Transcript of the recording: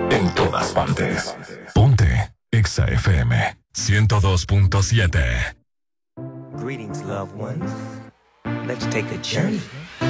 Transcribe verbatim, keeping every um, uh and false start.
En todas partes. Ponte Exa F M ciento dos punto siete. Greetings, loved ones. Let's take a journey